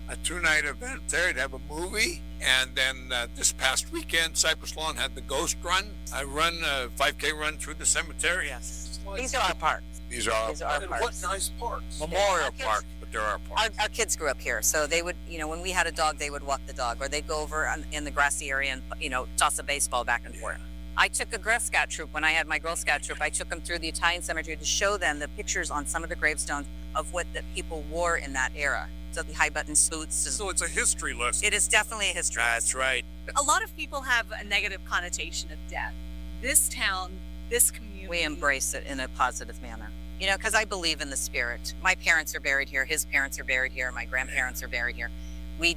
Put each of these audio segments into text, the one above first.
a two-night event there. They'd have a movie. And then this past weekend, Cypress Lawn had the Ghost Run. I run a 5K run through the cemetery. Yes. These are our parks. These are our parks. What nice parks. Memorial Park, but there are parks. Our kids grew up here, so they would, when we had a dog, they would walk the dog, or they'd go over in the grassy area and, toss a baseball back and forth. I took a Girl Scout troop. When I had my Girl Scout troop, I took them through the Italian cemetery to show them the pictures on some of the gravestones of what the people wore in that era. So the high button suits. So it's a history lesson. It is definitely a history lesson. That's right. A lot of people have a negative connotation of death. This town, this community. We embrace it in a positive manner. Because I believe in the spirit. My parents are buried here. His parents are buried here. My grandparents are buried here. You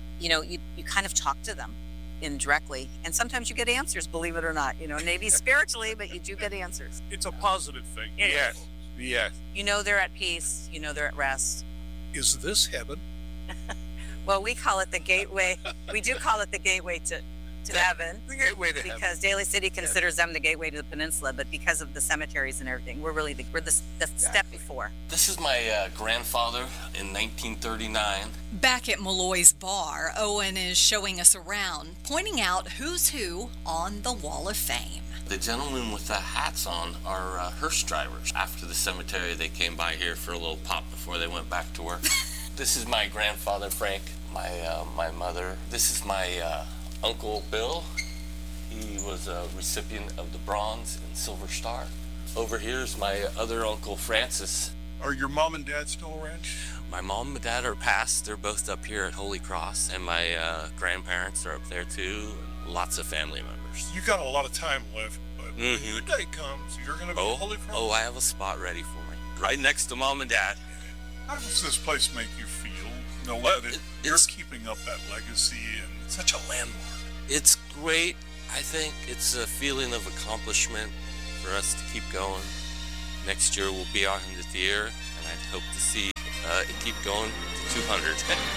kind of talk to them indirectly. And sometimes you get answers, believe it or not. Maybe spiritually, but you do get answers. It's a positive thing. Yes. They're at peace. They're at rest. Is this heaven? Well, we call it the gateway. We do call it the gateway to heaven. The gateway to because heaven. Daly City considers them the gateway to the peninsula, but because of the cemeteries and everything, we're the step before. This is my grandfather in 1939. Back at Malloy's bar, Owen is showing us around, pointing out who's who on the Wall of Fame. The gentlemen with the hats on are hearse drivers. After the cemetery, they came by here for a little pop before they went back to work. This is my grandfather, Frank, my mother. This is my Uncle Bill. He was a recipient of the Bronze and Silver Star. Over here is my other uncle, Francis. Are your mom and dad still around? My mom and dad are passed. They're both up here at Holy Cross, and my grandparents are up there too. Lots of family members. You got a lot of time left, but when the day comes, you're going to be Holy Cross? Oh, I have a spot ready for me. Right next to mom and dad. How does this place make you feel? You're keeping up that legacy and such a landmark. It's great. I think it's a feeling of accomplishment for us to keep going. Next year we'll be 100th year, and I hope to see it keep going to 200.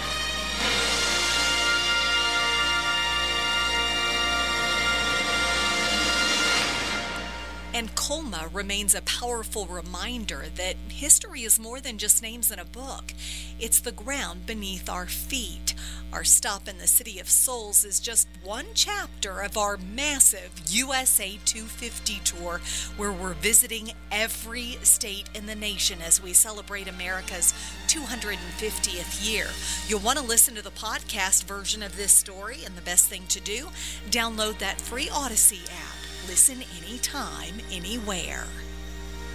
And Colma remains a powerful reminder that history is more than just names in a book. It's the ground beneath our feet. Our stop in the City of Souls is just one chapter of our massive USA 250 tour, where we're visiting every state in the nation as we celebrate America's 250th year. You'll want to listen to the podcast version of this story, and the best thing to do, download that free Odyssey app. Listen anytime, anywhere.